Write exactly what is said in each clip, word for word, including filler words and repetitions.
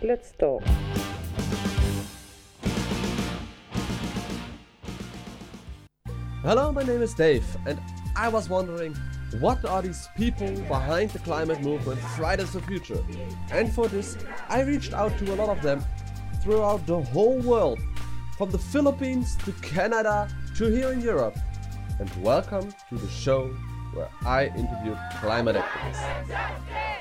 Let's talk. Hello, my name is Dave, and I was wondering, what are these people behind the climate movement Fridays for Future? And for this, I reached out to a lot of them throughout the whole world, from the Philippines to Canada to here in Europe. And welcome to the show where I interviewed climate activists.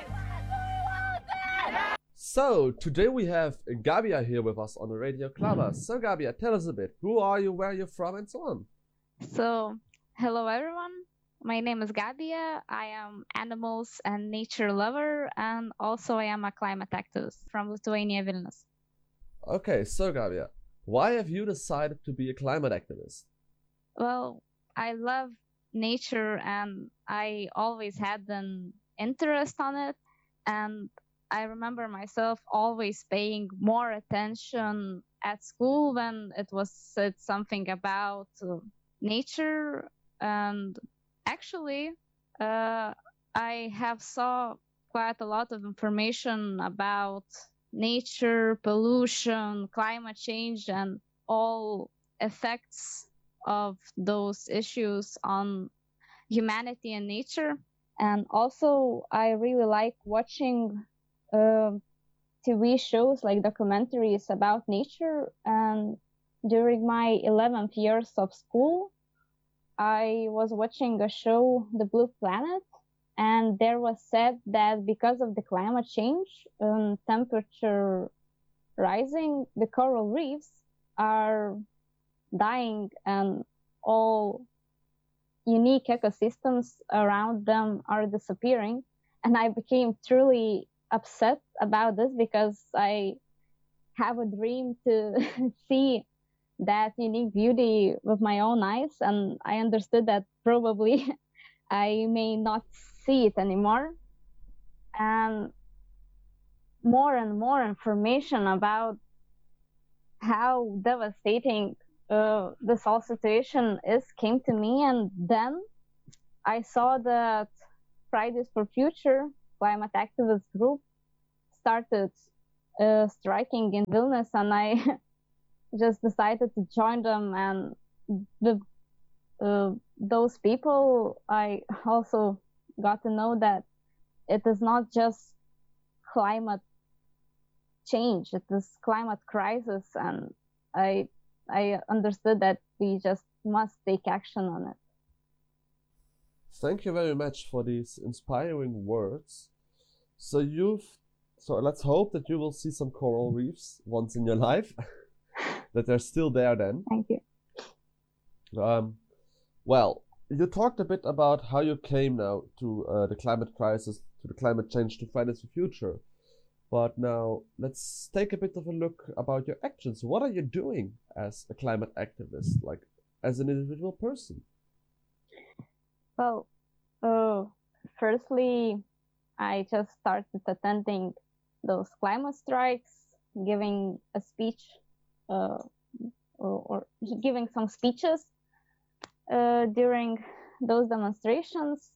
So, today we have Gabia here with us on the Radio Clava. So, Gabia, tell us a bit. Who are you, where are you from, and so on? So, hello everyone. My name is Gabia. I am animals and nature lover, and also I am a climate activist from Lithuania, Vilnius. Okay, so Gabia, why have you decided to be a climate activist? Well, I love nature and I always had an interest on it, and I remember myself always paying more attention at school when it was said something about uh, nature. And actually uh, I have saw quite a lot of information about nature, pollution, climate change, and all effects of those issues on humanity and nature. And also I really like watching uh, T V shows like documentaries about nature. And during my eleventh years of school, I was watching a show, The Blue Planet, and there was said that because of the climate change and temperature rising, the coral reefs are dying and all unique ecosystems around them are disappearing. And I became truly upset about this because I have a dream to see that unique beauty with my own eyes, and I understood that probably I may not see it anymore. And more and more information about how devastating uh, this whole situation is came to me, and then I saw that Fridays for Future climate activist group started uh, striking in Vilnius, and I just decided to join them. And with uh, those people, I also got to know that it is not just climate change, it is climate crisis, and I I understood that we just must take action on it. Thank you very much for these inspiring words. So you've so let's hope that you will see some coral reefs once in your life. That they're still there then. Thank you. Um, well, you talked a bit about how you came now to uh, the climate crisis, to the climate change, to Fridays for Future. But now let's take a bit of a look about your actions. What are you doing as a climate activist, like as an individual person? Well, uh, firstly, I just started attending those climate strikes, giving a speech uh, or, or giving some speeches uh, during those demonstrations.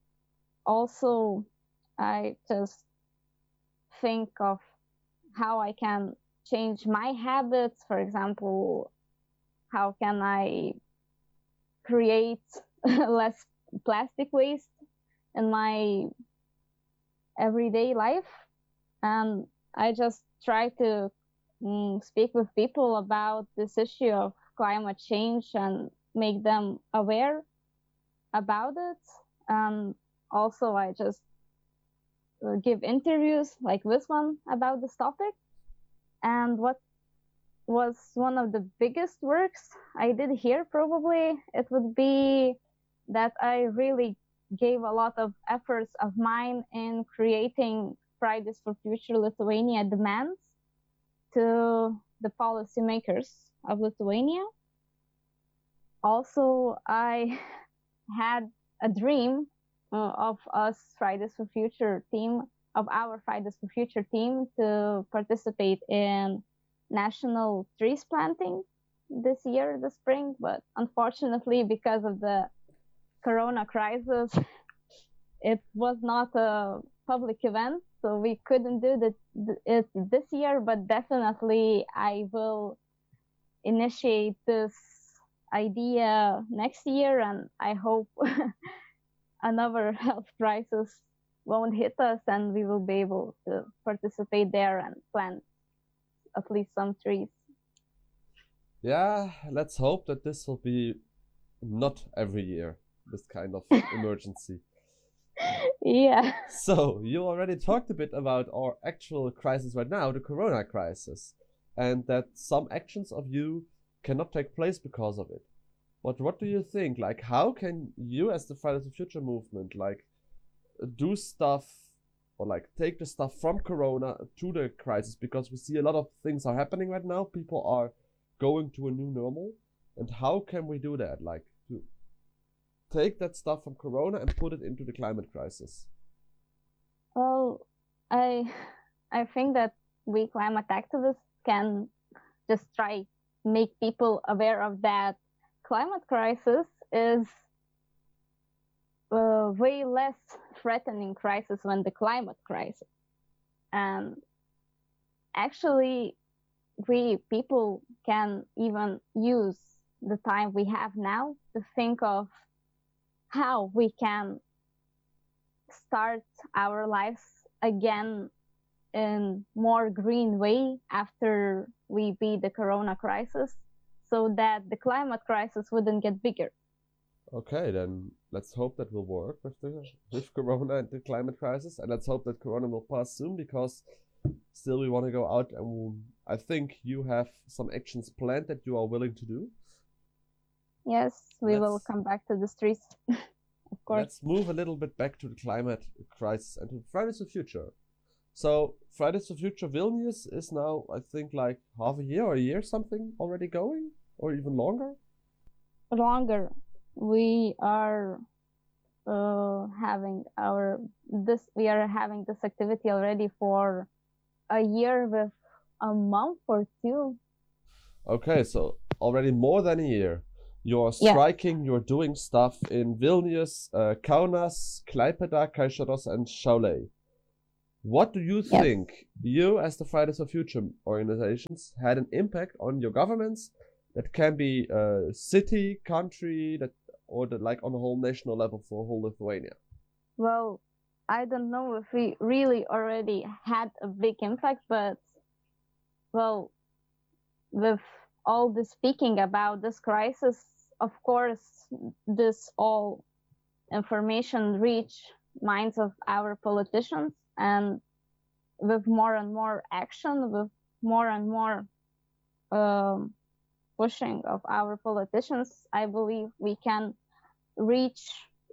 Also, I just think of how I can change my habits. For example, how can I create less plastic waste in my everyday life? And I just try to mm, speak with people about this issue of climate change and make them aware about it. And also I just uh, give interviews like this one about this topic. And what was one of the biggest works I did here, probably it would be that I really gave a lot of efforts of mine in creating Fridays for Future Lithuania demands to the policymakers of Lithuania. Also, I had a dream uh, of us Fridays for Future team, of our Fridays for Future team, to participate in national trees planting this year, the spring. But unfortunately, because of the Corona crisis, it was not a public event. so we couldn't do that it this year, but definitely I will initiate this idea next year, and I hope another health crisis won't hit us and we will be able to participate there and plant at least some trees. Yeah, let's hope that this will be not every year, this kind of emergency. Yeah. So, you already talked a bit about our actual crisis right now, the corona crisis, and that some actions of you cannot take place because of it. But what do you think? Like, how can you, as the Fridays for Future movement, like, do stuff or like take the stuff from corona to the crisis? Because we see a lot of things are happening right now. People are going to a new normal. And how can we do that? Like, to take that stuff from corona and put it into the climate crisis? Well, I I think that we climate activists can just try make people aware of that climate crisis is a way less threatening crisis than the climate crisis. And actually, we people can even use the time we have now to think of how we can start our lives again in more green way after we beat the corona crisis, so that the climate crisis wouldn't get bigger. Okay, then let's hope that will work with the with corona and the climate crisis, and let's hope that corona will pass soon, because still we want to go out, and we'll, I think you have some actions planned that you are willing to do. Yes, we Let's- will come back to the streets. Of course. Let's move a little bit back to the climate crisis and to Fridays for Future. So Fridays for Future Vilnius is now, I think, like half a year or a year something already going, or even longer. Longer. We are uh, having our this we are having this activity already for a year with a month or two. Okay, so already more than a year. You're Yeah. striking, you're doing stuff in Vilnius, uh, Kaunas, Klaipėda, Kaišiadorys, and Šiauliai. What do you Yes. think you, as the Fridays for Future organizations, had an impact on your governments? That can be uh, city, country, that or the, like on a whole national level for whole Lithuania. Well, I don't know if we really already had a big impact, but well, with all the speaking about this crisis, of course, this all information reach minds of our politicians, and with more and more action, with more and more um, pushing of our politicians, I believe we can reach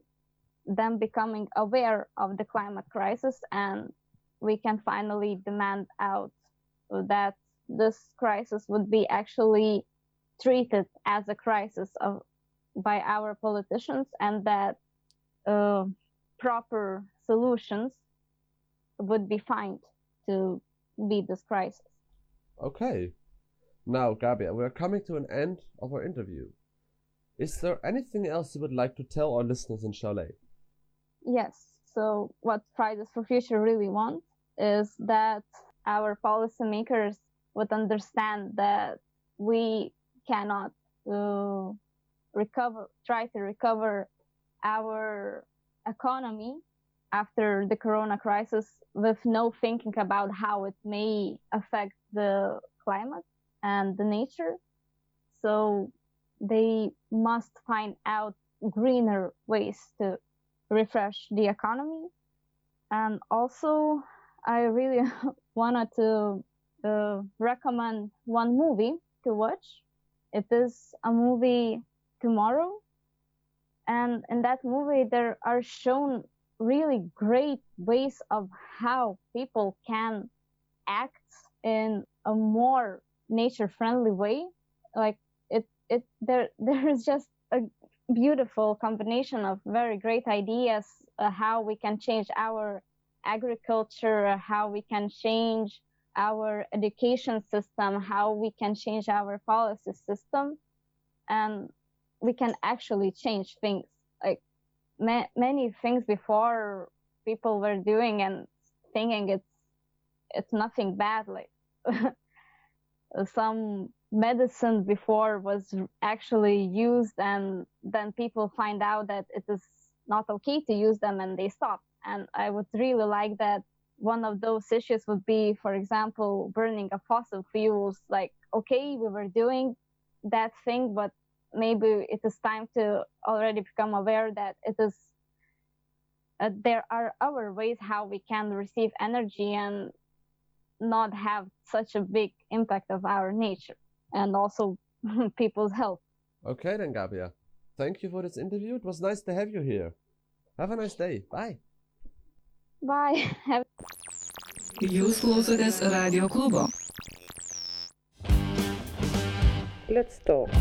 them becoming aware of the climate crisis, and we can finally demand out that this crisis would be actually treated as a crisis of, by our politicians, and that uh, proper solutions would be found to beat this crisis. Okay. Now, Gabia, we're coming to an end of our interview. Is there anything else you would like to tell our listeners in Šiauliai? Yes. So what Fridays for Future really want is that our policymakers would understand that we cannot uh, recover, try to recover our economy after the corona crisis with no thinking about how it may affect the climate and the nature. So they must find out greener ways to refresh the economy. And also, I really wanted to uh, recommend one movie to watch. It is a movie Tomorrow. And in that movie, there are shown really great ways of how people can act in a more nature-friendly way. Like it, it there, there is just a beautiful combination of very great ideas, uh, how we can change our agriculture, how we can change our education system, how we can change our policy system, and we can actually change things. Like ma- many things before, people were doing and thinking it's it's nothing bad. Like some medicine before was actually used, and then people find out that it is not okay to use them, and they stop. And I would really like that one of those issues would be, for example, burning of fossil fuels. Like, okay, we were doing that thing, but maybe it is time to already become aware that it is uh, there are other ways how we can receive energy and not have such a big impact of our nature and also people's health. Okay then, Gabia. Thank you for this interview. It was nice to have you here. Have a nice day. Bye. Bye. Have Jūs klausotės Radio klubo. Let's talk.